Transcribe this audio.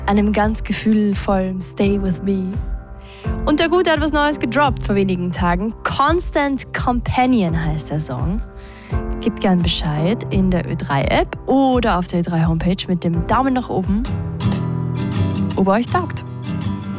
einem ganz gefühlvollen Stay With Me. Und der Gute hat was Neues gedroppt vor wenigen Tagen. Constant Companion heißt der Song. Gebt gern Bescheid in der Ö3-App oder auf der Ö3-Homepage mit dem Daumen nach oben, ob er euch taugt.